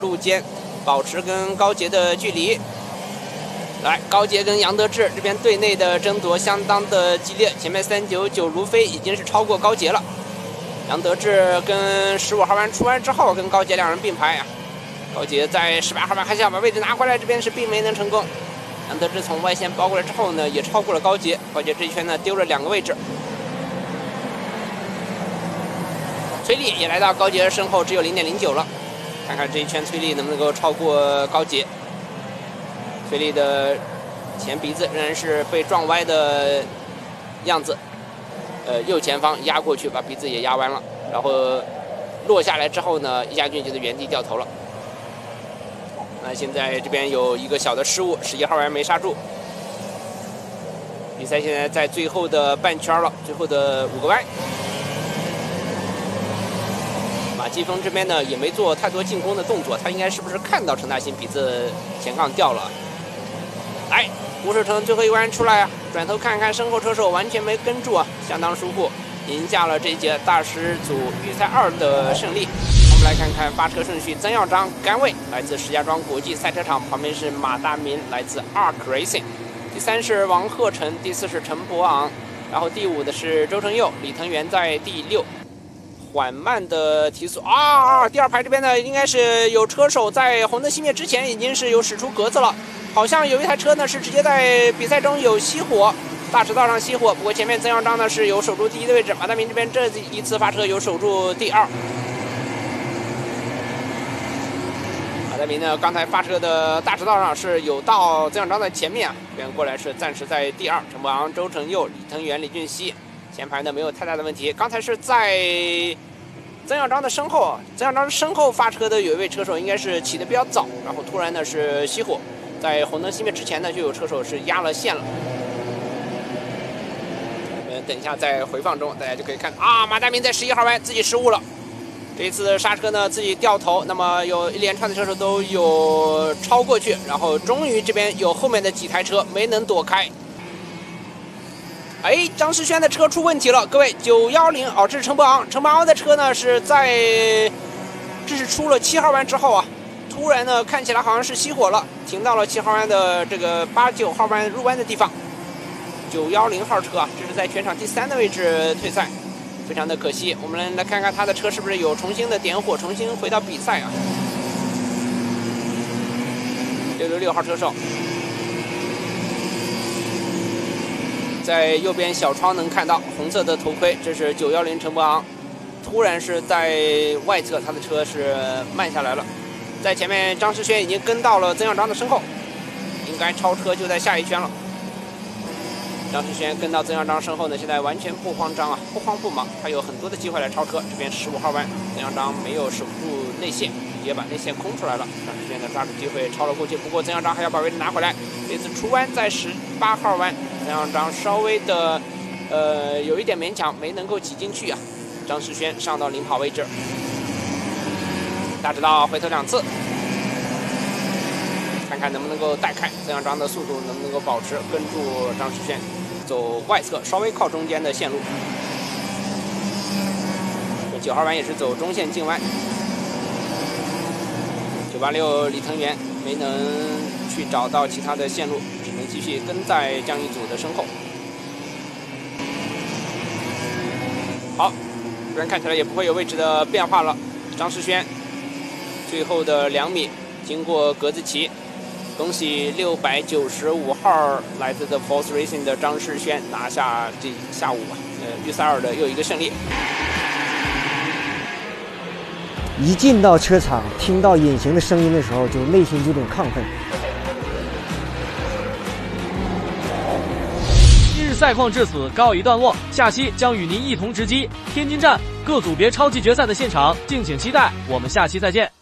路肩保持跟高杰的距离。来，高杰跟杨德志这边队内的争夺相当的激烈，前面399卢飞已经是超过高杰了。杨德志跟15号弯出弯之后，跟高杰两人并排啊。高杰在18号弯还想把位置拿回来，这边是并没能成功。杨德志从外线包过来之后呢，也超过了高杰。高杰这一圈呢丢了2个位置。崔丽也来到高杰的身后，只有0.09了。看看这一圈崔丽能不能够超过高杰。崔丽的前鼻子仍然是被撞歪的样子，右前方压过去，把鼻子也压弯了，然后落下来之后呢，易家俊就在原地掉头了。那现在这边有一个小的失误，11号弯没刹住。比赛现在在最后的半圈了，最后的5个弯。马继峰这边呢也没做太多进攻的动作，他应该是不是看到陈大新鼻子前杠掉了？来，吴守成最后一弯出来啊，转头看看身后车手完全没跟住啊，相当疏忽，赢下了这一届大师组预赛2的胜利。我们来看看发车顺序：曾耀章杆位，来自石家庄国际赛车场，旁边是马大民，来自 ARC Racing。第3是王鹤成，第4是陈博昂，然后第5的是周成佑，李腾元在第6。缓慢的提速第2排这边呢，应该是有车手在红灯熄灭之前已经是有驶出格子了。好像有一台车呢是直接在比赛中有熄火，大直道上熄火。不过前面曾耀章呢是有守住第1的位置，马大民这边这一次发车有守住第2。马大民呢刚才发车的大直道上是有到曾耀章的前面啊，这边过来是暂时在第2。陈博昂、周成佑、李腾元、李俊熙前排呢没有太大的问题。刚才是在曾耀章的身后，曾耀章身后发车的有一位车手应该是起得比较早，然后突然呢是熄火。在红灯熄灭之前呢，就有车手是压了线了。我们等一下在回放中，大家就可以看马大民在11号弯自己失误了。这一次刹车呢自己掉头，那么有一连串的车手都有超过去，然后终于这边有后面的几台车没能躲开。张世轩的车出问题了，各位910这是陈博昂，陈博昂的车呢是在这是出了7号弯之后啊。突然呢，看起来好像是熄火了，停到了7号弯的这个8、9号弯入弯的地方。910号车啊，这是在全场第3的位置退赛，非常的可惜。我们来看看他的车是不是有重新的点火，重新回到比赛啊。666号车手，在右边小窗能看到红色的头盔，这是910陈博昂。突然是在外侧，他的车是慢下来了。在前面，张世轩已经跟到了曾耀章的身后，应该超车就在下一圈了。张世轩跟到曾耀章身后呢，现在完全不慌张啊，不慌不忙，他有很多的机会来超车。这边15号弯，曾耀章没有守住内线，也把内线空出来了。张世轩呢抓住机会超了过去，不过曾耀章还要把位置拿回来。这次出弯在18号弯，曾耀章稍微的有一点勉强，没能够挤进去啊。张世轩上到领跑位置。大直道回头2次，看看能不能够带开曾耀章的速度，能不能够保持跟住张世轩，走外侧稍微靠中间的线路。9号弯也是走中线进弯。986李腾元没能去找到其他的线路，只能继续跟在江一祖的身后。好，不然看起来也不会有位置的变化了。张世轩最后的2米经过格子旗，恭喜695号来自 The Force Racing 的张世轩拿下这下午预赛2的又一个胜利。 一进到车场，听到引擎的声音的时候，就内心就有种亢奋。 今日赛况至此告一段落，下期将与您一同直击天津站各组别超级决赛的现场，敬请期待。我们下期再见。